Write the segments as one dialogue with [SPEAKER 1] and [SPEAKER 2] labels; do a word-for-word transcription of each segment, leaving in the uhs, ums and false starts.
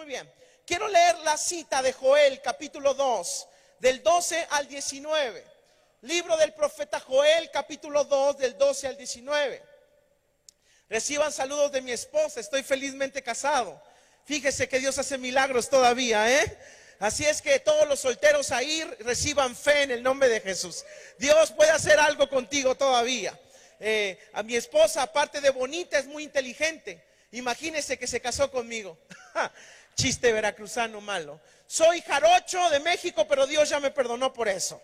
[SPEAKER 1] bien. Quiero leer la cita de Joel, capítulo dos, del doce al diecinueve. Libro del profeta Joel, capítulo dos, del doce al diecinueve. Reciban saludos de mi esposa, estoy felizmente casado. Fíjese que Dios hace milagros todavía, ¿eh? Así es que todos los solteros ahí reciban fe en el nombre de Jesús. Dios puede hacer algo contigo todavía. Eh, a mi esposa, aparte de bonita, es muy inteligente. Imagínese que se casó conmigo. Chiste veracruzano malo. Soy jarocho de México, pero Dios ya me perdonó por eso.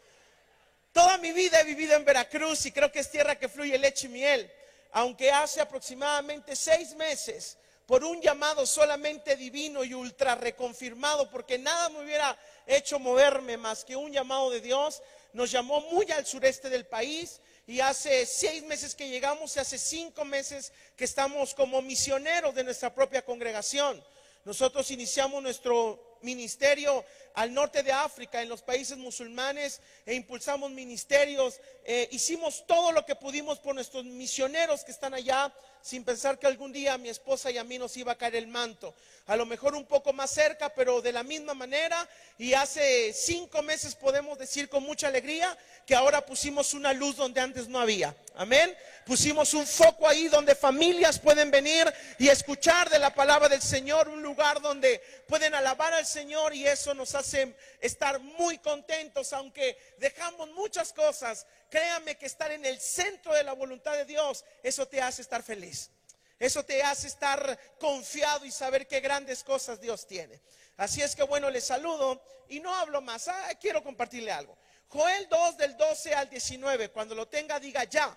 [SPEAKER 1] Toda mi vida he vivido en Veracruz y creo que es tierra que fluye leche y miel. Aunque hace aproximadamente seis meses, por un llamado solamente divino y ultra reconfirmado, porque nada me hubiera hecho moverme más que un llamado de Dios, nos llamó muy al sureste del país. Y hace seis meses que llegamos y hace cinco meses que estamos como misioneros de nuestra propia congregación. Nosotros iniciamos nuestro ministerio al norte de África, en los países musulmanes, e impulsamos ministerios. Eh, hicimos todo lo que pudimos por nuestros misioneros que están allá, sin pensar que algún día a mi esposa y a mí nos iba a caer el manto. A lo mejor un poco más cerca, pero de la misma manera. Y hace cinco meses podemos decir con mucha alegría que ahora pusimos una luz donde antes no había. Amén. Pusimos un foco ahí donde familias pueden venir y escuchar de la palabra del Señor, un lugar donde pueden alabar al Señor, y eso nos hace estar muy contentos. Aunque dejamos muchas cosas, créanme que estar en el centro de la voluntad de Dios, eso te hace estar feliz. Eso te hace estar confiado y saber qué grandes cosas Dios tiene. Así es que bueno, les saludo y no hablo más. Ah, quiero compartirle algo. Joel dos, del doce al diecinueve. Cuando lo tenga, diga ya.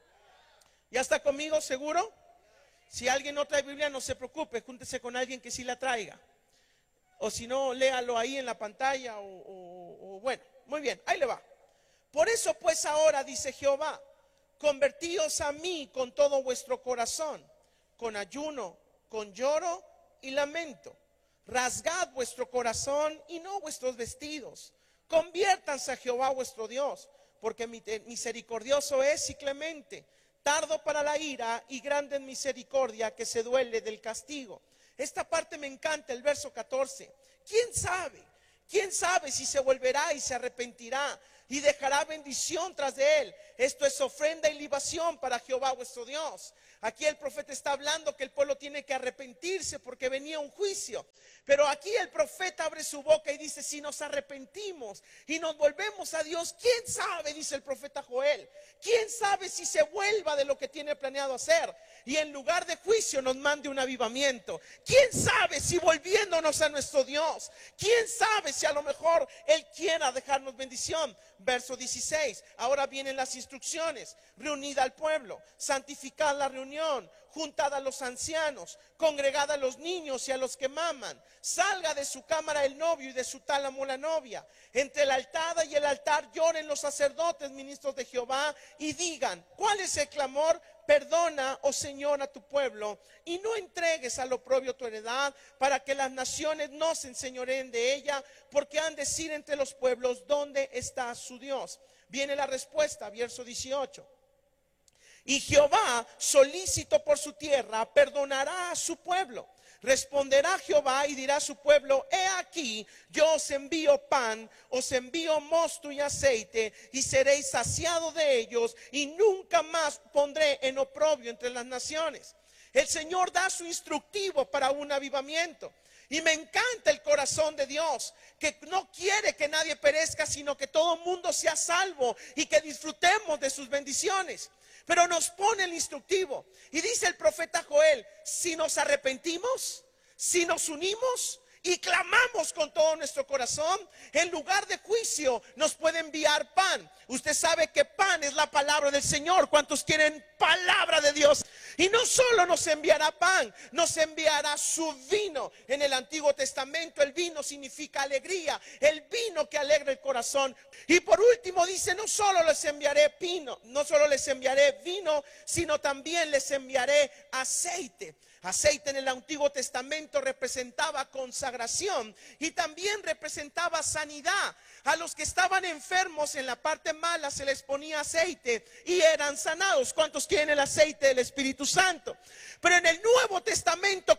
[SPEAKER 1] ¿Ya está conmigo, seguro? Si alguien no trae Biblia, no se preocupe, júntese con alguien que sí la traiga. O si no, léalo ahí en la pantalla o, o, o bueno, muy bien, ahí le va. Por eso pues ahora, dice Jehová, convertíos a mí con todo vuestro corazón, con ayuno, con lloro y lamento. Rasgad vuestro corazón y no vuestros vestidos. Conviértanse a Jehová vuestro Dios, porque misericordioso es y clemente, tardo para la ira y grande en misericordia, que se duele del castigo. Esta parte me encanta, el verso catorce. ¿Quién sabe? ¿Quién sabe si se volverá y se arrepentirá y dejará bendición tras de él? Esto es ofrenda y libación para Jehová vuestro Dios. Aquí el profeta está hablando que el pueblo tiene que arrepentirse porque venía un juicio. Pero aquí el profeta abre su boca y dice, si nos arrepentimos y nos volvemos a Dios, ¿quién sabe? Dice el profeta Joel. ¿Quién sabe si se vuelva de lo que tiene planeado hacer y en lugar de juicio nos mande un avivamiento? ¿Quién sabe si volviéndonos a nuestro Dios? ¿Quién sabe si a lo mejor Él quiera dejarnos bendición? Verso dieciséis, ahora vienen las instrucciones. Reunid al pueblo, santificad la reunión, juntad a los ancianos, congregad a los niños y a los que maman. Salga de su cámara el novio y de su tálamo la novia. Entre la altada y el altar lloren los sacerdotes, ministros de Jehová, y digan, ¿cuál es el clamor? Perdona, oh Señor, a tu pueblo, y no entregues al oprobio tu heredad, para que las naciones no se enseñoreen de ella, porque han de decir entre los pueblos, ¿dónde está su Dios? Viene la respuesta, verso dieciocho. Y Jehová, solícito por su tierra, perdonará a su pueblo. Responderá Jehová y dirá a su pueblo, he aquí, yo os envío pan, os envío mosto y aceite, y seréis saciados de ellos, y nunca más pondré en oprobio entre las naciones. El Señor da su instructivo para un avivamiento. Y me encanta el corazón de Dios, que no quiere que nadie perezca, sino que todo mundo sea salvo y que disfrutemos de sus bendiciones. Pero nos pone el instructivo y dice el profeta Joel, si nos arrepentimos, si nos unimos y clamamos con todo nuestro corazón, en lugar de juicio nos puede enviar pan. Usted sabe que pan es la palabra del Señor. ¿Cuántos quieren palabra de Dios? Y no solo nos enviará pan, nos enviará su vino. En el Antiguo Testamento el vino significa alegría, el vino que alegra el corazón. Y por último dice, no solo les enviaré vino, no solo les enviaré vino, sino también les enviaré aceite. Aceite en el Antiguo Testamento representaba consagración y también representaba sanidad. A los que estaban enfermos en la parte mala se les ponía aceite y eran sanados. ¿Cuántos quieren el aceite del Espíritu Santo? Pero en el Nuevo Testamento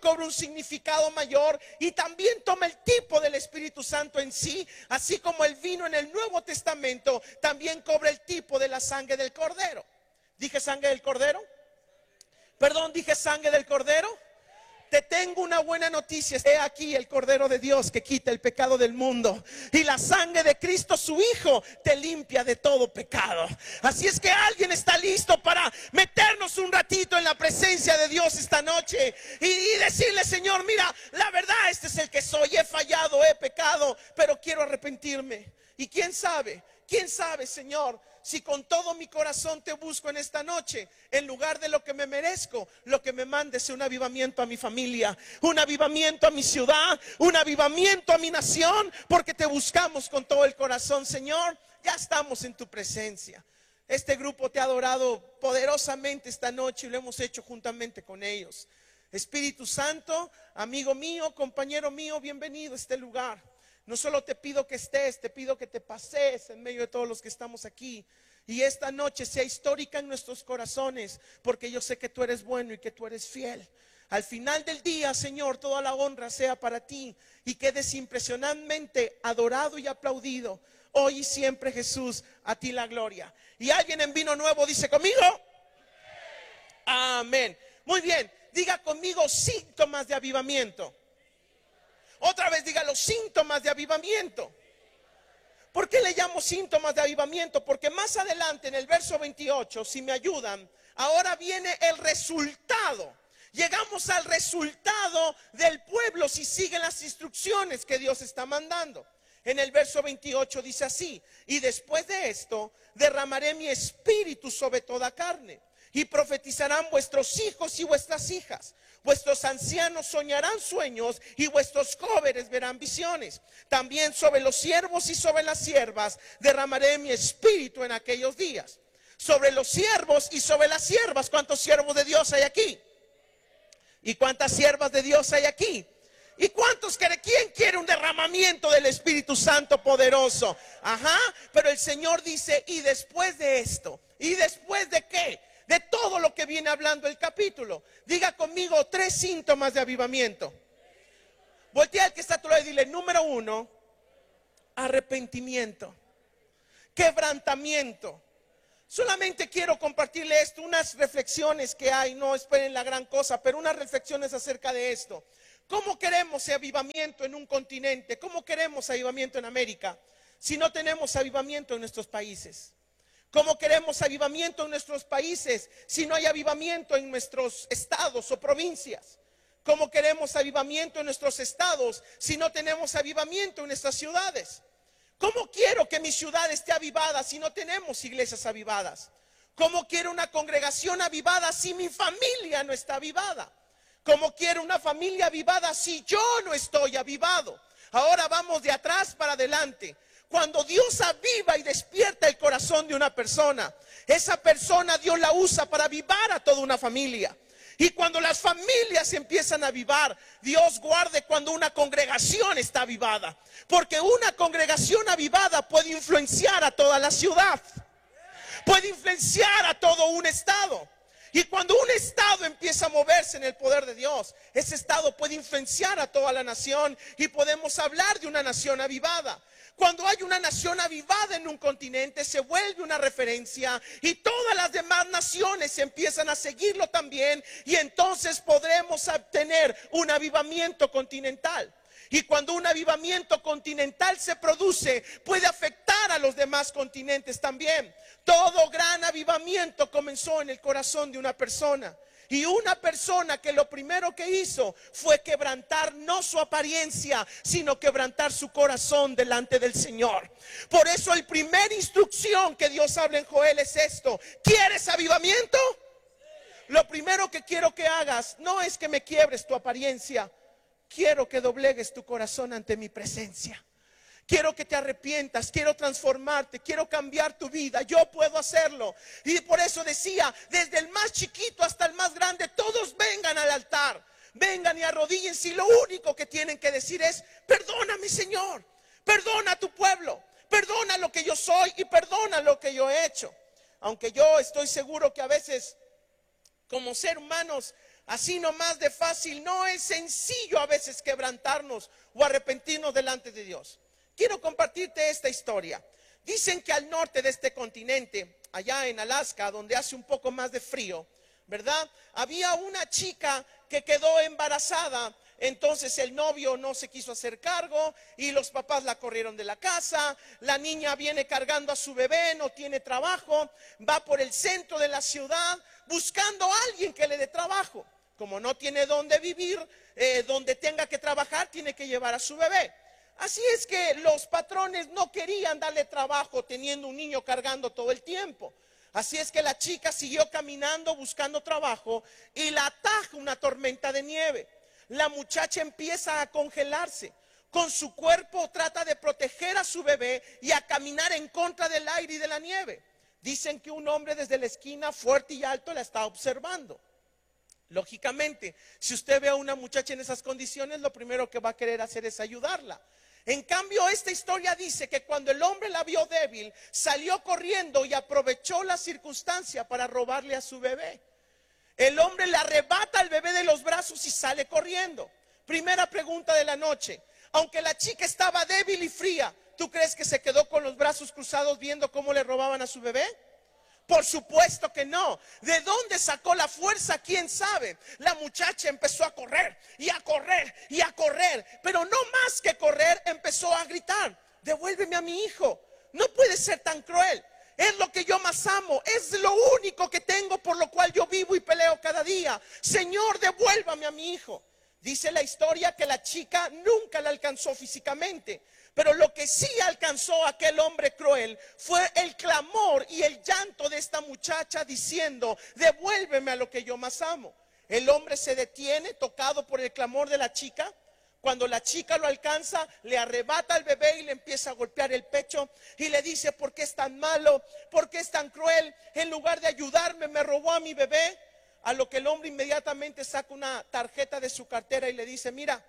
[SPEAKER 1] cobra un significado mayor y también toma el tipo del Espíritu Santo en sí, así como el vino en el Nuevo Testamento también cobra el tipo de la sangre del Cordero. ¿Dije sangre del Cordero? Perdón, dije sangre del Cordero. Te tengo una buena noticia. He aquí el Cordero de Dios que quita el pecado del mundo. Y la sangre de Cristo, su Hijo, te limpia de todo pecado. Así es que alguien está listo para meternos un ratito en la presencia de Dios esta noche. Y, y decirle, Señor, mira, la verdad, este es el que soy. He fallado, he pecado, pero quiero arrepentirme. Y quién sabe, quién sabe, Señor, si con todo mi corazón te busco en esta noche, en lugar de lo que me merezco, lo que me mandes es un avivamiento a mi familia, un avivamiento a mi ciudad, un avivamiento a mi nación, porque te buscamos con todo el corazón, Señor. Ya estamos en tu presencia. Este grupo te ha adorado poderosamente esta noche y lo hemos hecho juntamente con ellos. Espíritu Santo, amigo mío, compañero mío, bienvenido a este lugar. No solo te pido que estés, te pido que te pases en medio de todos los que estamos aquí. Y esta noche sea histórica en nuestros corazones, porque yo sé que tú eres bueno y que tú eres fiel. Al final del día, Señor, toda la honra sea para ti y quedes impresionantemente adorado y aplaudido. Hoy y siempre, Jesús, a ti la gloria. Y alguien en vino nuevo dice conmigo, amén. Muy bien, diga conmigo síntomas de avivamiento. Otra vez diga los síntomas de avivamiento. ¿Por qué le llamo síntomas de avivamiento? Porque más adelante en el verso veintiocho, si me ayudan, ahora viene el resultado. Llegamos al resultado del pueblo si siguen las instrucciones que Dios está mandando. En el verso veintiocho dice así: y después de esto derramaré mi espíritu sobre toda carne, y profetizarán vuestros hijos y vuestras hijas. Vuestros ancianos soñarán sueños y vuestros jóvenes verán visiones. También sobre los siervos y sobre las siervas derramaré mi espíritu en aquellos días. Sobre los siervos y sobre las siervas. ¿Cuántos siervos de Dios hay aquí? ¿Y cuántas siervas de Dios hay aquí? ¿Y cuántos quiere? ¿Quién quiere un derramamiento del Espíritu Santo poderoso? Ajá, pero el Señor dice, y después de esto, ¿y después de qué? De todo lo que viene hablando el capítulo. Diga conmigo tres síntomas de avivamiento. Voltea al que está a tu lado y dile: número uno, arrepentimiento, quebrantamiento. Solamente quiero compartirle esto, unas reflexiones que hay, no esperen la gran cosa, pero unas reflexiones acerca de esto. ¿Cómo queremos avivamiento en un continente? ¿Cómo queremos avivamiento en América si no tenemos avivamiento en nuestros países? ¿Cómo queremos avivamiento en nuestros países si no hay avivamiento en nuestros estados o provincias? ¿Cómo queremos avivamiento en nuestros estados si no tenemos avivamiento en nuestras ciudades? ¿Cómo quiero que mi ciudad esté avivada si no tenemos iglesias avivadas? ¿Cómo quiero una congregación avivada si mi familia no está avivada? ¿Cómo quiero una familia avivada si yo no estoy avivado? Ahora vamos de atrás para adelante. Cuando Dios aviva y despierta el corazón de una persona, esa persona Dios la usa para avivar a toda una familia. Y cuando las familias empiezan a avivar, Dios guarde cuando una congregación está avivada. Porque una congregación avivada puede influenciar a toda la ciudad. Puede influenciar a todo un estado. Y cuando un estado empieza a moverse en el poder de Dios, ese estado puede influenciar a toda la nación y podemos hablar de una nación avivada. Cuando hay una nación avivada en un continente, se vuelve una referencia y todas las demás naciones empiezan a seguirlo también, y entonces podremos obtener un avivamiento continental. Y cuando un avivamiento continental se produce, puede afectar a los demás continentes también. Todo gran avivamiento comenzó en el corazón de una persona. Y una persona que lo primero que hizo fue quebrantar no su apariencia, sino quebrantar su corazón delante del Señor. Por eso la primera instrucción que Dios habla en Joel es esto: ¿quieres avivamiento? Lo primero que quiero que hagas no es que me quiebres tu apariencia. Quiero que doblegues tu corazón ante mi presencia. Quiero que te arrepientas, quiero transformarte, quiero cambiar tu vida. Yo puedo hacerlo. Y por eso decía, desde el más chiquito hasta el más grande, todos vengan al altar. Vengan y arrodíllense, y lo único que tienen que decir es: perdóname, Señor, perdona a tu pueblo, perdona lo que yo soy y perdona lo que yo he hecho. Aunque yo estoy seguro que a veces, como seres humanos, Así nomás de fácil, no es sencillo a veces quebrantarnos o arrepentirnos delante de Dios. Quiero compartirte esta historia. Dicen que al norte de este continente, allá en Alaska, donde hace un poco más de frío, ¿verdad? Había una chica que quedó embarazada. Entonces el novio no se quiso hacer cargo y los papás la corrieron de la casa. La niña viene cargando a su bebé, no tiene trabajo, va por el centro de la ciudad buscando a alguien que le dé trabajo. Como no tiene dónde vivir, eh, donde tenga que trabajar, tiene que llevar a su bebé. Así es que los patrones no querían darle trabajo teniendo un niño cargando todo el tiempo. Así es que la chica siguió caminando buscando trabajo y la ataja una tormenta de nieve. La muchacha empieza a congelarse. Con su cuerpo trata de proteger a su bebé y a caminar en contra del aire y de la nieve. Dicen que un hombre desde la esquina, fuerte y alto, la está observando. Lógicamente, si usted ve a una muchacha en esas condiciones, lo primero que va a querer hacer es ayudarla. En cambio, esta historia dice que cuando el hombre la vio débil, salió corriendo y aprovechó la circunstancia para robarle a su bebé. El hombre le arrebata al bebé de los brazos y sale corriendo. Primera pregunta de la noche. Aunque la chica estaba débil y fría, ¿tú crees que se quedó con los brazos cruzados viendo cómo le robaban a su bebé? Por supuesto que no. ¿De dónde sacó la fuerza? ¿Quién sabe? La muchacha empezó a correr y a correr y a correr, pero no más que correr, empezó a gritar: devuélveme a mi hijo, no puede ser tan cruel. Es lo que yo más amo, es lo único que tengo, por lo cual yo vivo y peleo cada día. Señor, devuélvame a mi hijo. Dice la historia que la chica nunca la alcanzó físicamente, pero lo que sí alcanzó a aquel hombre cruel fue el clamor y el llanto de esta muchacha diciendo: devuélveme a lo que yo más amo. El hombre se detiene, tocado por el clamor de la chica. Cuando la chica lo alcanza, le arrebata al bebé y le empieza a golpear el pecho y le dice: ¿por qué es tan malo? ¿Por qué es tan cruel? En lugar de ayudarme, me robó a mi bebé. A lo que el hombre inmediatamente saca una tarjeta de su cartera y le dice: mira,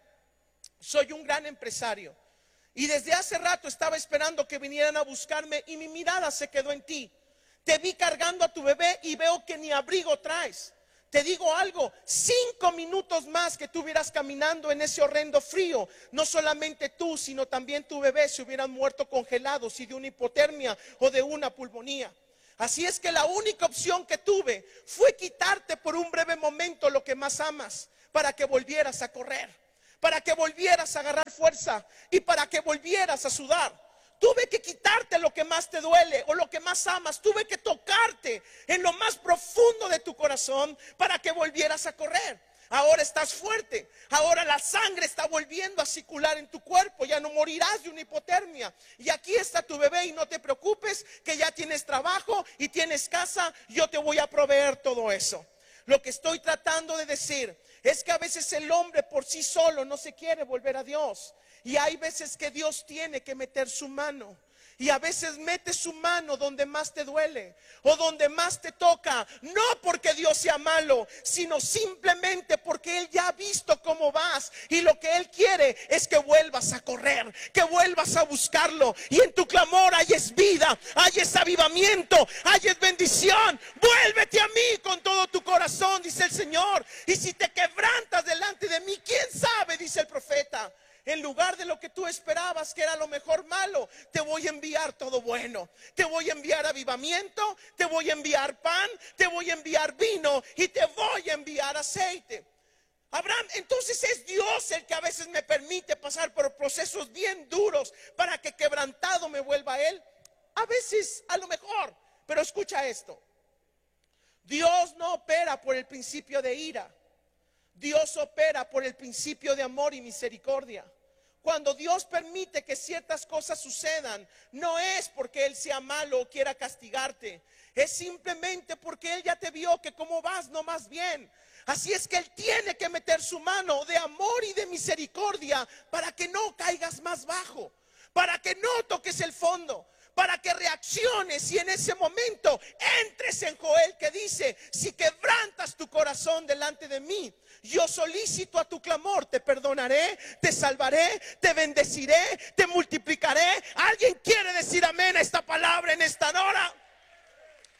[SPEAKER 1] soy un gran empresario y desde hace rato estaba esperando que vinieran a buscarme y mi mirada se quedó en ti. Te vi cargando a tu bebé y veo que ni abrigo traes. Te digo algo, cinco minutos más que tú hubieras caminando en ese horrendo frío, no solamente tú, sino también tu bebé se hubieran muerto congelados y de una hipotermia o de una pulmonía. Así es que la única opción que tuve fue quitarte por un breve momento lo que más amas, para que volvieras a correr, para que volvieras a agarrar fuerza y para que volvieras a sudar. Tuve que quitarte lo que más te duele o lo que más amas. Tuve que tocarte en lo más profundo de tu corazón para que volvieras a correr. Ahora estás fuerte, ahora la sangre está volviendo a circular en tu cuerpo, ya no morirás de una hipotermia. Y aquí está tu bebé y no te preocupes que ya tienes trabajo y tienes casa, yo te voy a proveer todo eso. Lo que estoy tratando de decir es que a veces el hombre por sí solo no se quiere volver a Dios. Y hay veces que Dios tiene que meter su mano. Y a veces mete su mano donde más te duele o donde más te toca. No porque Dios sea malo, sino simplemente porque Él ya ha visto cómo vas. Y lo que Él quiere es que vuelvas a correr, que vuelvas a buscarlo. Y en tu clamor hayes vida, hayes avivamiento, hayes bendición. Vuélvete a mí con todo tu corazón, dice el Señor. Y si te quebrantas delante de mí, ¿quién sabe? Dice el profeta. En lugar de lo que tú esperabas, que era lo mejor malo, te voy a enviar todo bueno. Te voy a enviar avivamiento, te voy a enviar pan, te voy a enviar vino y te voy a enviar aceite. Abraham, entonces es Dios el que a veces me permite pasar por procesos bien duros para que quebrantado me vuelva a Él. A veces, a lo mejor, pero escucha esto. Dios no opera por el principio de ira. Dios opera por el principio de amor y misericordia. Cuando Dios permite que ciertas cosas sucedan, no es porque Él sea malo o quiera castigarte. Es simplemente porque Él ya te vio que como vas no más bien. Así es que Él tiene que meter su mano de amor y de misericordia para que no caigas más bajo, para que no toques el fondo, para que reacciones y en ese momento entres en Joel que dice: si quebrantas tu corazón delante de mí, yo solicito a tu clamor, te perdonaré, te salvaré, te bendeciré, te multiplicaré. ¿Alguien quiere decir amén a esta palabra en esta hora?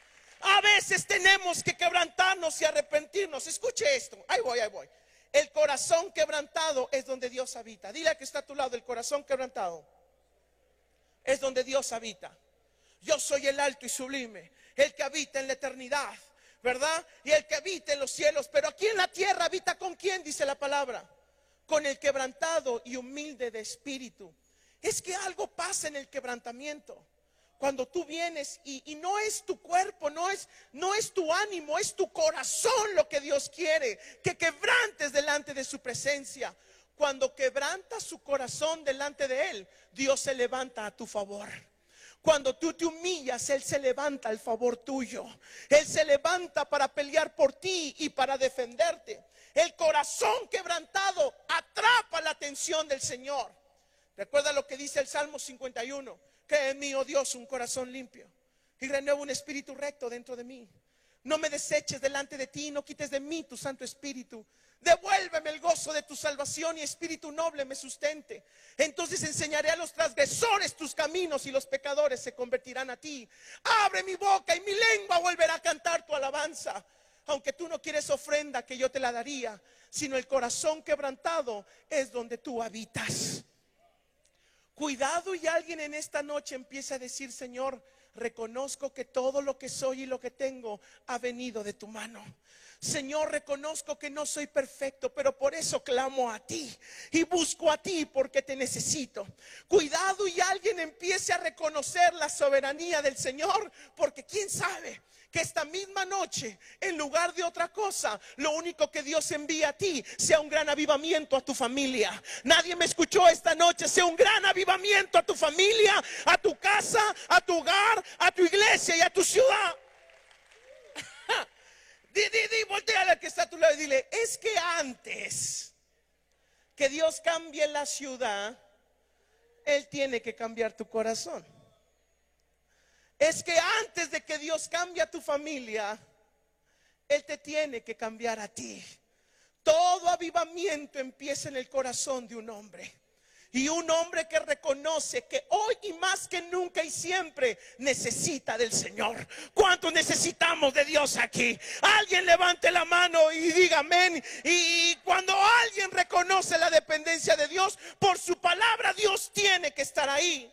[SPEAKER 1] A veces tenemos que quebrantarnos y arrepentirnos. Escuche esto, ahí voy, ahí voy. El corazón quebrantado es donde Dios habita. Dile al que está a tu lado, el corazón quebrantado es donde Dios habita. Yo soy el alto y sublime, el que habita en la eternidad, ¿verdad? Y el que habita en los cielos. Pero aquí en la tierra habita ¿con quién? Dice la palabra. Con el quebrantado y humilde de espíritu. Es que algo pasa en el quebrantamiento. Cuando tú vienes y, y no es tu cuerpo, no es, no es tu ánimo, es tu corazón lo que Dios quiere, que quebrantes delante de su presencia. Cuando quebrantas su corazón delante de Él, Dios se levanta a tu favor. Cuando tú te humillas, Él se levanta al favor tuyo. Él se levanta para pelear por ti y para defenderte. El corazón quebrantado atrapa la atención del Señor. Recuerda lo que dice el Salmo cincuenta y uno. Crea en mí, oh Dios, un corazón limpio y renueva un espíritu recto dentro de mí. No me deseches delante de ti, no quites de mí tu Santo Espíritu. Devuélveme el gozo de tu salvación y espíritu noble me sustente. Entonces enseñaré a los transgresores tus caminos y los pecadores se convertirán a ti. Abre mi boca y mi lengua volverá a cantar tu alabanza. Aunque tú no quieres ofrenda, que yo te la daría, sino el corazón quebrantado es donde tú habitas. Cuidado y alguien en esta noche empieza a decir: Señor, reconozco que todo lo que soy y lo que tengo ha venido de tu mano. Señor, reconozco que no soy perfecto, pero por eso clamo a ti y busco a ti porque te necesito. Cuidado y alguien empiece a reconocer la soberanía del Señor, porque quién sabe que esta misma noche, en lugar de otra cosa, lo único que Dios envía a ti sea un gran avivamiento a tu familia. Nadie me escuchó esta noche. Sea un gran avivamiento a tu familia, a tu casa, a tu hogar, a tu iglesia y a tu ciudad. Di, di, di, voltea a la que está a tu lado y dile: es que antes que Dios cambie la ciudad, Él tiene que cambiar tu corazón. Es que antes de que Dios cambie a tu familia, Él te tiene que cambiar a ti. Todo avivamiento empieza en el corazón de un hombre. Y un hombre que reconoce que hoy y más que nunca y siempre necesita del Señor. ¿Cuántos necesitamos de Dios aquí? Alguien levante la mano y diga amén. Y cuando alguien reconoce la dependencia de Dios, por su palabra Dios tiene que estar ahí.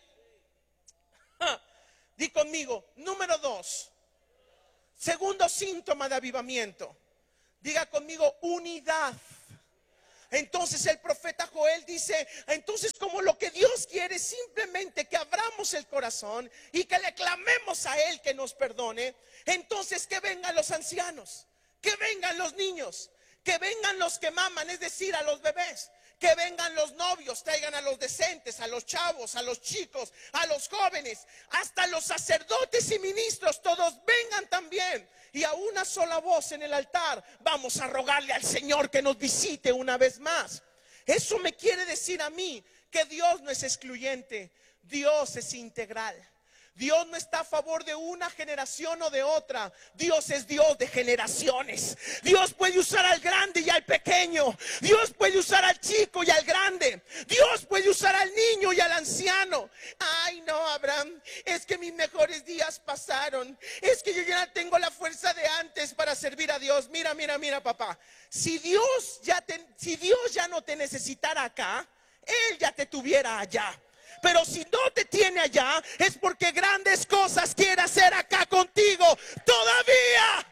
[SPEAKER 1] Ja. Di conmigo, número dos. Segundo síntoma de avivamiento. Diga conmigo, unidad. Entonces el profeta Joel dice: entonces, como lo que Dios quiere es simplemente que abramos el corazón y que le clamemos a Él que nos perdone, entonces que vengan los ancianos, que vengan los niños, que vengan los que maman, es decir, a los bebés. Que vengan los novios, traigan a los decentes, a los chavos, a los chicos, a los jóvenes, hasta los sacerdotes y ministros, todos vengan también. Y a una sola voz en el altar vamos a rogarle al Señor que nos visite una vez más. Eso me quiere decir a mí que Dios no es excluyente, Dios es integral. Dios no está a favor de una generación o de otra. Dios es Dios de generaciones. Dios puede usar al grande y al pequeño. Dios puede usar al chico y al grande. Dios puede usar al niño y al anciano. Ay no, Abraham, es que mis mejores días pasaron. Es que yo ya no tengo la fuerza de antes para servir a Dios. Mira, mira, mira, papá. Si Dios ya te, si Dios ya no te necesitara acá, Él ya te tuviera allá. Pero si no te tiene allá, es porque grandes cosas quiere hacer acá contigo todavía.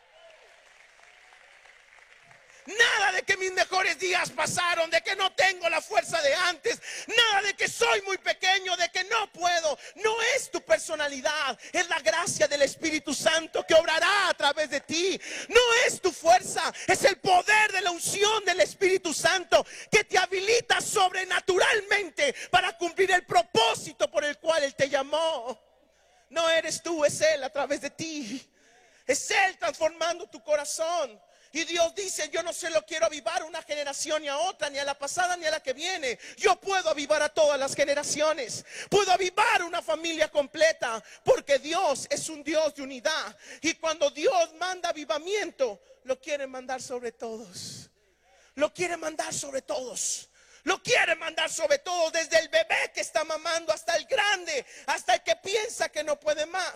[SPEAKER 1] Nada de que mis mejores días pasaron, de que no tengo la fuerza de antes, nada de que soy muy pequeño, de que no puedo. No es tu personalidad, es la gracia del Espíritu Santo que obrará a través de ti. No es tu fuerza, es el poder de la unción del Espíritu Santo que te habilita sobrenaturalmente para cumplir el propósito por el cual Él te llamó. No eres tú, es Él a través de ti. Es Él transformando tu corazón. Y Dios dice: yo no se lo quiero avivar a una generación ni a otra, ni a la pasada ni a la que viene. Yo puedo avivar a todas las generaciones. Puedo avivar una familia completa, porque Dios es un Dios de unidad. Y cuando Dios manda avivamiento, lo quiere mandar sobre todos. Lo quiere mandar sobre todos. Lo quiere mandar sobre todos, desde el bebé que está mamando hasta el grande, hasta el que piensa que no puede más.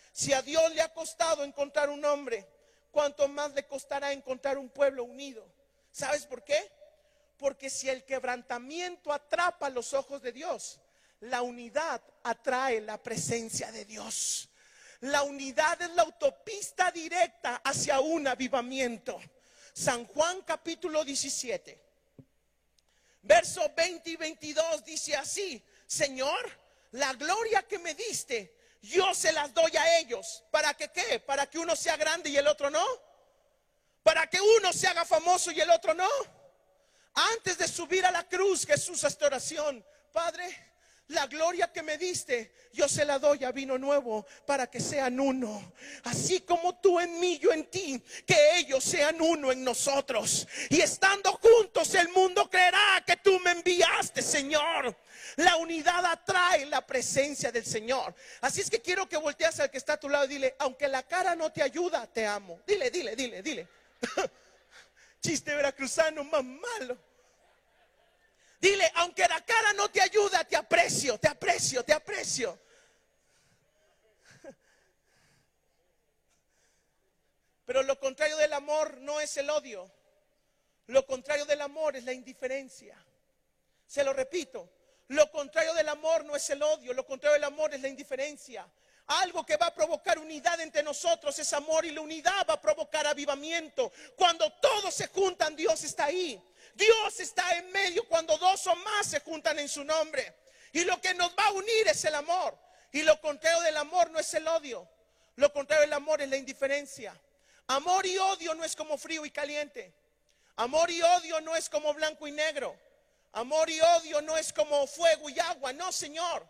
[SPEAKER 1] Si a Dios le ha costado encontrar un hombre, ¿cuánto más le costará encontrar un pueblo unido? ¿Sabes por qué? Porque si el quebrantamiento atrapa los ojos de Dios, la unidad atrae la presencia de Dios. La unidad es la autopista directa hacia un avivamiento. San Juan capítulo diecisiete, versos veinte y veintidós dice así: Señor, la gloria que me diste, yo se las doy a ellos. ¿Para que qué? ¿Para que uno sea grande y el otro no? ¿Para que uno se haga famoso y el otro no? Antes de subir a la cruz, Jesús hace oración: Padre, la gloria que me diste, yo se la doy a Vino Nuevo para que sean uno. Así como tú en mí, yo en ti, que ellos sean uno en nosotros. Y estando juntos, el mundo creerá que tú me enviaste, Señor. La unidad atrae la presencia del Señor. Así es que quiero que voltees al que está a tu lado y dile: aunque la cara no te ayuda, te amo. Dile, dile, dile, dile. Chiste veracruzano más malo. Dile: aunque la cara no te ayuda, te aprecio, te aprecio, te aprecio. Pero lo contrario del amor no es el odio. Lo contrario del amor es la indiferencia. Se lo repito: lo contrario del amor no es el odio. Lo contrario del amor es la indiferencia. Algo que va a provocar unidad entre nosotros es amor, y la unidad va a provocar avivamiento. Cuando todos se juntan, Dios está ahí. Dios está en medio cuando dos o más se juntan en su nombre. Y lo que nos va a unir es el amor. Y lo contrario del amor no es el odio. Lo contrario del amor es la indiferencia. Amor y odio no es como frío y caliente. Amor y odio no es como blanco y negro. Amor y odio no es como fuego y agua. No, Señor.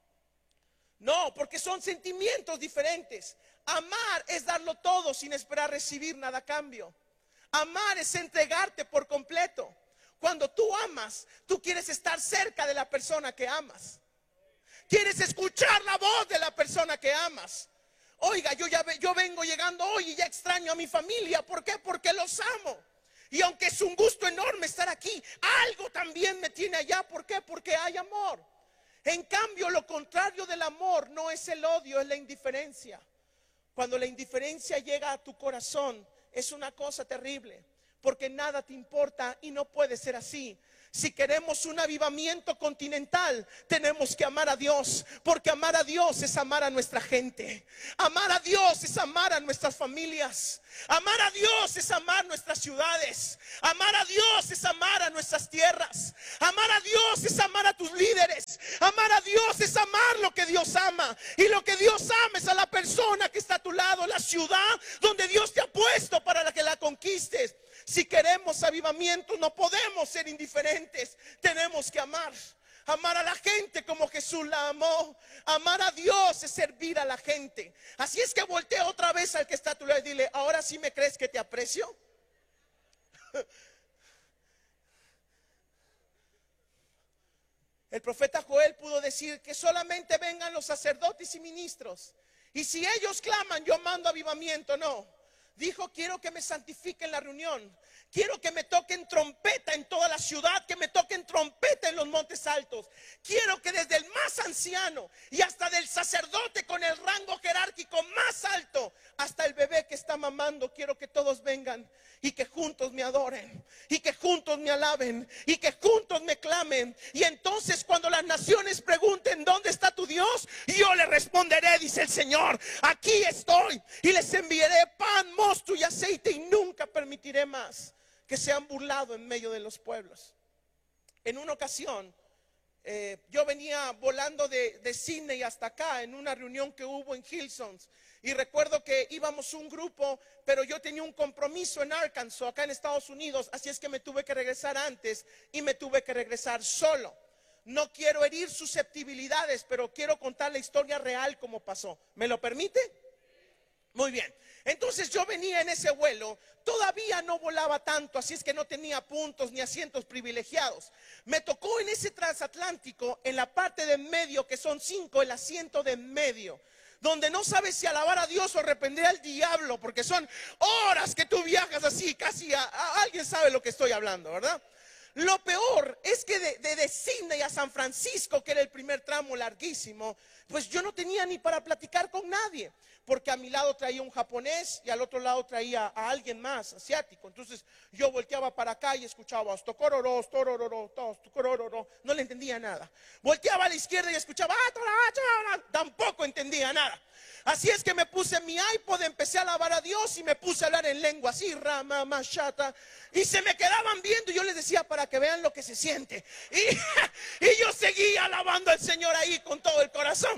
[SPEAKER 1] No, porque son sentimientos diferentes. Amar es darlo todo sin esperar recibir nada a cambio. Amar es entregarte por completo. Cuando tú amas, tú quieres estar cerca de la persona que amas. Quieres escuchar la voz de la persona que amas. Oiga, yo ya yo vengo llegando hoy y ya extraño a mi familia. ¿Por qué? Porque los amo. Y aunque es un gusto enorme estar aquí, algo también me tiene allá. ¿Por qué? Porque hay amor. En cambio, lo contrario del amor no es el odio, es la indiferencia. Cuando la indiferencia llega a tu corazón, es una cosa terrible, porque nada te importa y no puede ser así. Si queremos un avivamiento continental, tenemos que amar a Dios, porque amar a Dios es amar a nuestra gente. Amar a Dios es amar a nuestras familias. Amar a Dios es amar nuestras ciudades. Amar a Dios es amar a nuestras tierras. Amar a Dios es amar a tus líderes. Amar a Dios es amar lo que Dios ama. Y lo que Dios ama es a la persona que está a tu lado, la ciudad donde Dios te ha puesto para que la conquistes. Si queremos avivamiento, no podemos ser indiferentes. Tenemos que amar. Amar a la gente como Jesús la amó. Amar a Dios es servir a la gente. Así es que voltea otra vez al que está a tu lado y dile: ¿ahora sí me crees que te aprecio? El profeta Joel pudo decir que solamente vengan los sacerdotes y ministros, y si ellos claman, yo mando avivamiento. No. Dijo: quiero que me santifiquen la reunión. Quiero que me toquen trompeta en toda la ciudad, que me toquen trompeta en los montes altos. Quiero que desde el más anciano y hasta del sacerdote con el rango jerárquico más alto, hasta el bebé que está mamando, quiero que todos vengan y que juntos me adoren, y que juntos me alaben, y que juntos me clamen. Y entonces cuando las naciones pregunten: ¿dónde está tu Dios?, yo le responderé, dice el Señor: aquí estoy, y les enviaré pan, mosto y aceite, y nunca permitiré más que se han burlado en medio de los pueblos. En una ocasión, eh, yo venía volando de, de Sydney hasta acá en una reunión que hubo en Hillsong, y recuerdo que íbamos un grupo, pero yo tenía un compromiso en Arkansas, acá en Estados Unidos, así es que me tuve que regresar antes y me tuve que regresar solo. No quiero herir susceptibilidades, pero quiero contar la historia real como pasó. ¿Me lo permite? Muy bien. Entonces yo venía en ese vuelo, todavía no volaba tanto, así es que no tenía puntos ni asientos privilegiados. Me tocó en ese transatlántico, en la parte de en medio, que son cinco, el asiento de en medio, donde no sabes si alabar a Dios o reprender al diablo, porque son horas que tú viajas así, casi a, a alguien sabe lo que estoy hablando, ¿verdad? Lo peor es que de, de, de Sydney a San Francisco, que era el primer tramo larguísimo, pues yo no tenía ni para platicar con nadie, porque a mi lado traía un japonés y al otro lado traía a alguien más, asiático. Entonces yo volteaba para acá y escuchaba "Tocororo, torororo, tocororo", no le entendía nada. Volteaba a la izquierda y escuchaba "Ah, tora, ah, tora", tampoco entendía nada. Así es que me puse en mi iPod, empecé a alabar a Dios y me puse a hablar en lengua así, rama, machata, y se me quedaban viendo y yo les decía para que vean lo que se siente. Y, y yo seguía alabando al Señor ahí con todo el corazón.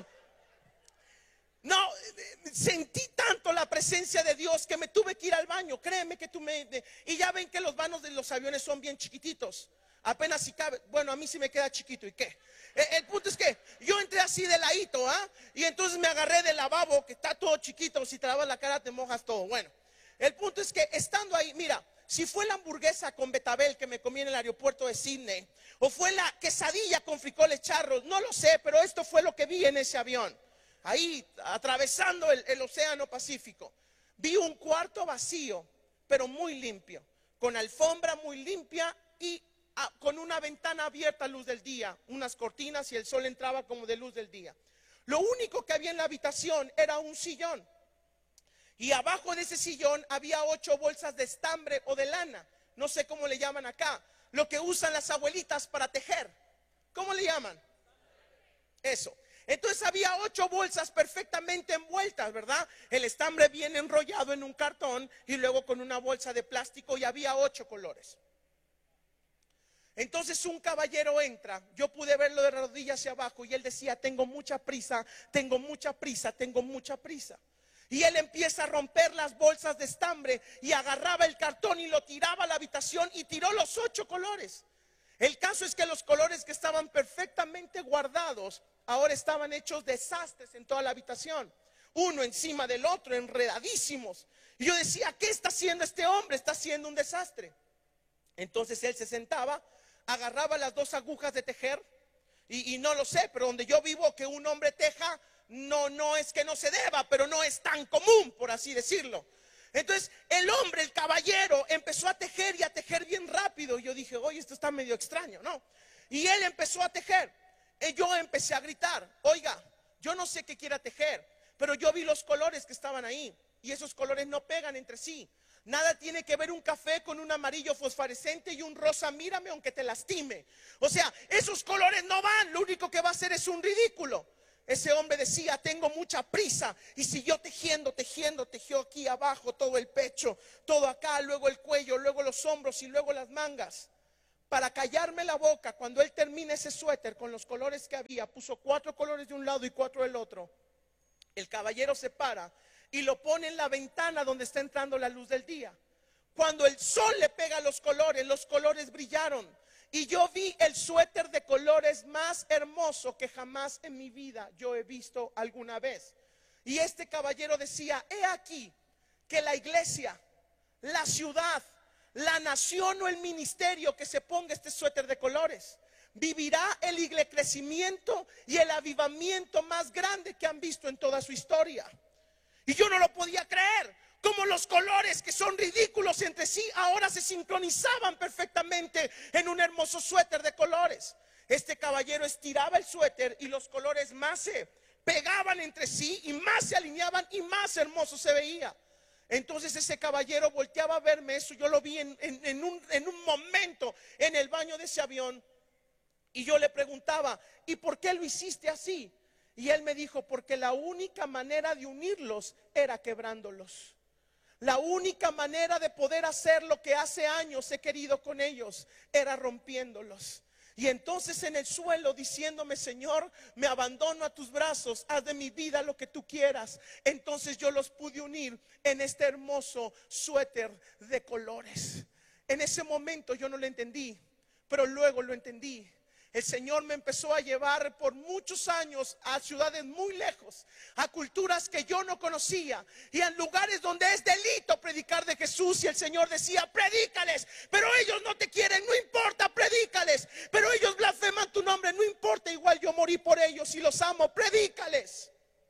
[SPEAKER 1] No, sentí tanto la presencia de Dios que me tuve que ir al baño, créeme que tú me... Y ya ven que los vanos de los aviones son bien chiquititos, apenas si cabe, bueno, a mí sí me queda chiquito, ¿y qué? El punto es que yo entré así de ladito, ¿ah? Y entonces me agarré del lavabo, que está todo chiquito, si te lavas la cara te mojas todo. Bueno, el punto es que estando ahí, mira, si fue la hamburguesa con betabel que me comí en el aeropuerto de Sydney, o fue la quesadilla con frijoles charros, no lo sé, pero esto fue lo que vi en ese avión. Ahí, atravesando el, el océano Pacífico, vi un cuarto vacío, pero muy limpio, con alfombra muy limpia y a, con una ventana abierta a luz del día, unas cortinas y el sol entraba como de luz del día. Lo único que había en la habitación era un sillón. Y abajo de ese sillón había ocho bolsas de estambre o de lana, no sé cómo le llaman acá, lo que usan las abuelitas para tejer. ¿Cómo le llaman? Eso. Entonces había ocho bolsas perfectamente envueltas, ¿verdad? El estambre bien enrollado en un cartón y luego con una bolsa de plástico, y había ocho colores. Entonces un caballero entra, yo pude verlo de rodillas hacia abajo y él decía: tengo mucha prisa, tengo mucha prisa, tengo mucha prisa. Y él empieza a romper las bolsas de estambre y agarraba el cartón y lo tiraba a la habitación y tiró los ocho colores. El caso es que los colores que estaban perfectamente guardados ahora estaban hechos desastres en toda la habitación, uno encima del otro, enredadísimos. Y yo decía: ¿qué está haciendo este hombre? Está haciendo un desastre. Entonces él se sentaba, agarraba las dos agujas de tejer, y, y no lo sé, pero donde yo vivo que un hombre teja, no, no es que no se deba, pero no es tan común, por así decirlo. Entonces el hombre, el caballero, empezó a tejer y a tejer bien rápido. Y yo dije: oye, esto está medio extraño, ¿no? Y él empezó a tejer. Y yo empecé a gritar: oiga, yo no sé qué quiera tejer, pero yo vi los colores que estaban ahí y esos colores no pegan entre sí. Nada tiene que ver un café con un amarillo fosforescente y un rosa, mírame aunque te lastime. O sea, esos colores no van, lo único que va a hacer es un ridículo. Ese hombre decía: tengo mucha prisa, y siguió tejiendo, tejiendo, tejió aquí abajo todo el pecho, todo acá, luego el cuello, luego los hombros y luego las mangas. Para callarme la boca, cuando él termina ese suéter con los colores que había, puso cuatro colores de un lado y cuatro del otro. El caballero se para y lo pone en la ventana donde está entrando la luz del día. Cuando el sol le pega a los colores, los colores brillaron. Y yo vi el suéter de colores más hermoso que jamás en mi vida yo he visto alguna vez. Y este caballero decía: he aquí que la iglesia, la ciudad, la nación o el ministerio que se ponga este suéter de colores vivirá el crecimiento y el avivamiento más grande que han visto en toda su historia. Y yo no lo podía creer, como los colores que son ridículos entre sí ahora se sincronizaban perfectamente en un hermoso suéter de colores. Este caballero estiraba el suéter y los colores más se pegaban entre sí y más se alineaban y más hermoso se veía. Entonces ese caballero volteaba a verme, eso yo lo vi en, en, en, un, en un momento en el baño de ese avión, y yo le preguntaba: ¿y por qué lo hiciste así? Y él me dijo: porque la única manera de unirlos era quebrándolos. La única manera de poder hacer lo que hace años he querido con ellos era rompiéndolos. Y entonces en el suelo diciéndome: Señor, me abandono a tus brazos, haz de mi vida lo que tú quieras. Entonces yo los pude unir en este hermoso suéter de colores. En ese momento yo no lo entendí, pero luego lo entendí. El Señor me empezó a llevar por muchos años a ciudades muy lejos, a culturas que yo no conocía y en lugares donde es delito predicar de Jesús. Y el Señor decía: predícales, pero ellos no te quieren, no importa, predícales. Pero ellos blasfeman tu nombre, no importa, igual yo morí por ellos y los amo, predícales.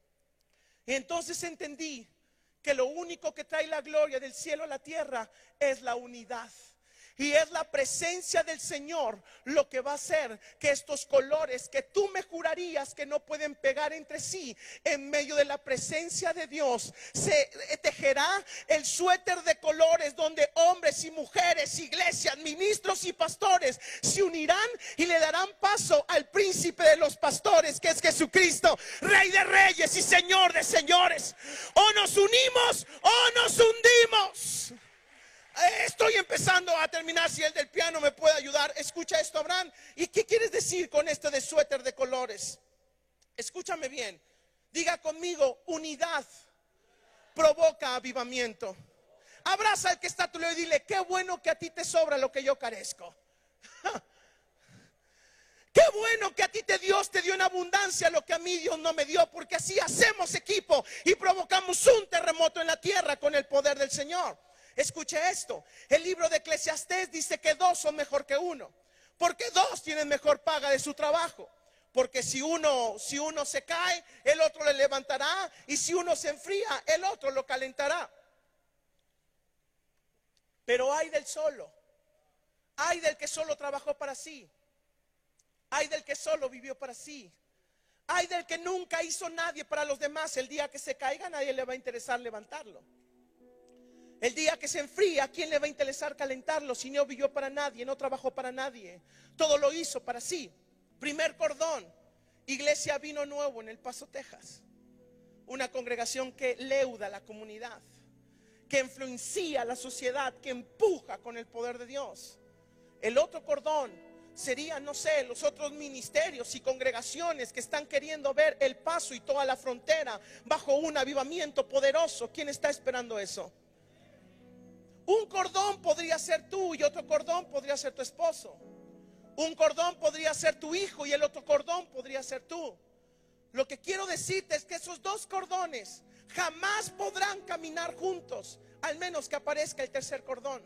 [SPEAKER 1] Y entonces entendí que lo único que trae la gloria del cielo a la tierra es la unidad. Y es la presencia del Señor lo que va a hacer que estos colores que tú me jurarías que no pueden pegar entre sí, en medio de la presencia de Dios se tejerá el suéter de colores donde hombres y mujeres, iglesias, ministros y pastores se unirán y le darán paso al príncipe de los pastores, que es Jesucristo, Rey de reyes y Señor de señores. O nos unimos o nos hundimos. Estoy empezando a terminar. Si el del piano me puede ayudar. Escucha esto, Abraham. ¿Y qué quieres decir con esto de suéter de colores? Escúchame bien. Diga conmigo: unidad provoca avivamiento. Abraza al que está a tu lado y dile: qué bueno que a ti te sobra lo que yo carezco. Qué bueno que a ti te Dios te dio en abundancia lo que a mí Dios no me dio, porque así hacemos equipo y provocamos un terremoto en la tierra con el poder del Señor. Escuche esto, el libro de Eclesiastés dice que dos son mejor que uno, porque dos tienen mejor paga de su trabajo. Porque si uno, si uno se cae, el otro le levantará, y si uno se enfría, el otro lo calentará. Pero hay del solo, hay del que solo trabajó para sí, hay del que solo vivió para sí, hay del que nunca hizo nadie para los demás. El día que se caiga, a nadie le va a interesar levantarlo. El día que se enfría, ¿a quién le va a interesar calentarlo? Si no vivió para nadie, no trabajó para nadie, todo lo hizo para sí. Primer cordón, Iglesia Vino Nuevo en El Paso, Texas. Una congregación que leuda a la comunidad, que influencia a la sociedad, que empuja con el poder de Dios. El otro cordón serían, no sé, los otros ministerios y congregaciones que están queriendo ver El Paso y toda la frontera bajo un avivamiento poderoso. ¿Quién está esperando eso? Un cordón podría ser tú y otro cordón podría ser tu esposo. Un cordón podría ser tu hijo y el otro cordón podría ser tú. Lo que quiero decirte es que esos dos cordones jamás podrán caminar juntos, al menos que aparezca el tercer cordón.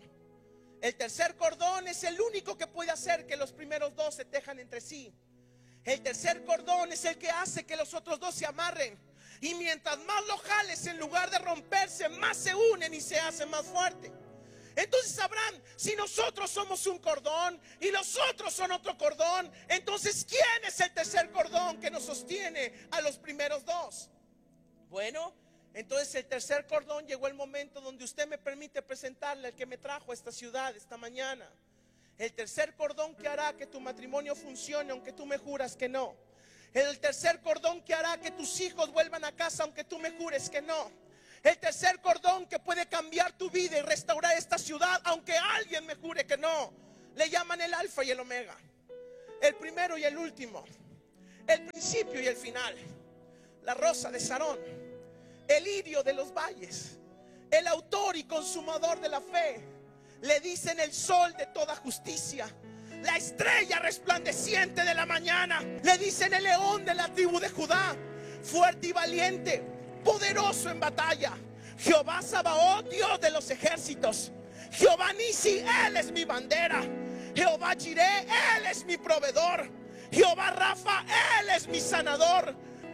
[SPEAKER 1] El tercer cordón es el único que puede hacer que los primeros dos se tejan entre sí. El tercer cordón es el que hace que los otros dos se amarren. Y mientras más lo jales, en lugar de romperse, más se unen y se hacen más fuertes. Entonces, Abraham, si nosotros somos un cordón y los otros son otro cordón, entonces ¿quién es el tercer cordón que nos sostiene a los primeros dos? Bueno, entonces el tercer cordón, llegó el momento donde usted me permite presentarle al que me trajo a esta ciudad esta mañana. El tercer cordón que hará que tu matrimonio funcione aunque tú me juras que no. El tercer cordón que hará que tus hijos vuelvan a casa aunque tú me jures que no. El tercer cordón que puede cambiar tu vida y restaurar esta ciudad aunque alguien me jure que no. Le llaman el alfa y el omega, el primero y el último, el principio y el final, la rosa de Sarón, el lirio de los valles, el autor y consumador de la fe. Le dicen el sol de toda justicia, la estrella resplandeciente de la mañana. Le dicen el león de la tribu de Judá, fuerte y valiente, poderoso en batalla. Jehová Sabaoth, Dios de los ejércitos. Jehová Nisi, Él es mi bandera. Jehová Jireh, Él es mi proveedor. Jehová Rafa, Él es mi sanador.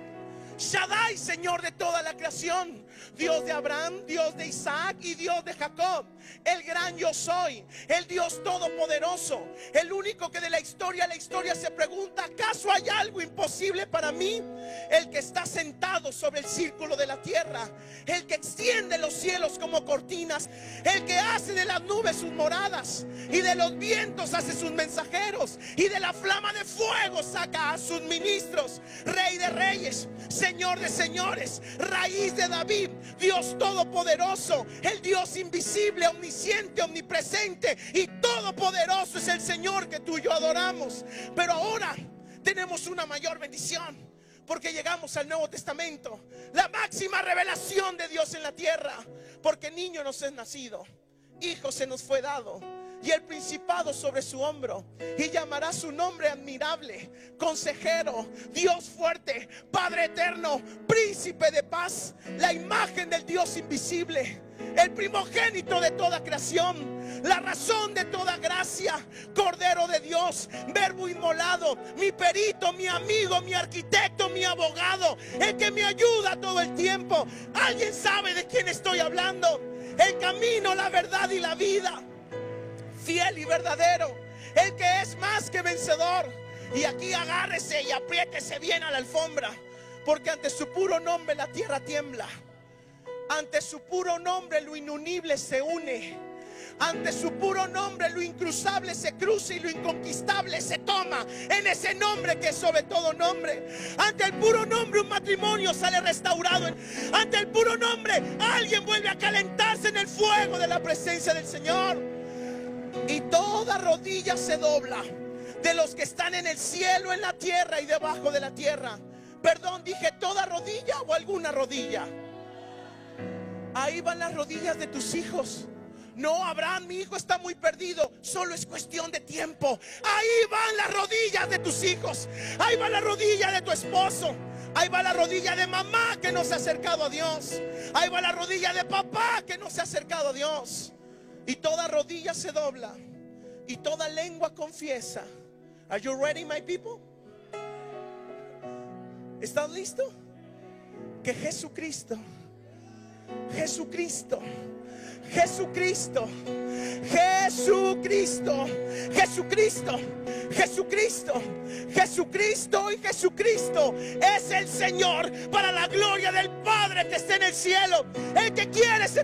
[SPEAKER 1] Shaddai, Señor de toda la creación, Dios de Abraham, Dios de Isaac y Dios de Jacob. El gran yo soy, el Dios todopoderoso, el único que de la historia, la historia se pregunta: ¿acaso hay algo imposible para mí? El que está sentado sobre el círculo de la tierra, el que extiende los cielos como cortinas, el que hace de las nubes sus moradas y de los vientos hace sus mensajeros y de la flama de fuego saca a sus ministros. Rey de reyes, Señor de señores, raíz de David, Dios todopoderoso, el Dios invisible, omnisciente, omnipresente y todopoderoso es el Señor que tú y yo adoramos. Pero ahora tenemos una mayor bendición, porque llegamos al Nuevo Testamento, la máxima revelación de Dios en la tierra. Porque niño nos es nacido, hijo se nos fue dado, y el principado sobre su hombro, y llamará su nombre admirable, consejero, Dios fuerte, Padre eterno, príncipe de paz. La imagen del Dios invisible, el primogénito de toda creación, la razón de toda gracia, Cordero de Dios, Verbo inmolado, mi perito, mi amigo, mi arquitecto, mi abogado, el que me ayuda todo el tiempo. ¿Alguien sabe de quién estoy hablando? El camino, la verdad y la vida. fiel y verdadero, el que es más que vencedor. Y aquí agárrese y apriétese bien a la alfombra, porque ante su puro nombre la tierra tiembla. Ante su puro nombre lo inunible se une. Ante su puro nombre lo incruzable se cruza y lo inconquistable se toma. En ese nombre que es sobre todo nombre. Ante el puro nombre un matrimonio sale restaurado. Ante el puro nombre alguien vuelve a calentarse en el fuego de la presencia del Señor. Y toda rodilla se dobla, de los que están en el cielo, en la tierra y debajo de la tierra. Perdón, dije toda rodilla o alguna rodilla. Ahí van las rodillas de tus hijos. No, Abraham, mi hijo está muy perdido. Solo es cuestión de tiempo. Ahí van las rodillas de tus hijos. Ahí va la rodilla de tu esposo. Ahí va la rodilla de mamá que no se ha acercado a Dios. Ahí va la rodilla de papá que no se ha acercado a Dios. Y toda rodilla se dobla y toda lengua confiesa. Are you ready, my people? ¿Estás listo? Que Jesucristo, Jesucristo, Jesucristo, Jesucristo, Jesucristo, Jesucristo, Jesucristo y Jesucristo es el Señor para la gloria del Padre que está en el cielo. El que quiere se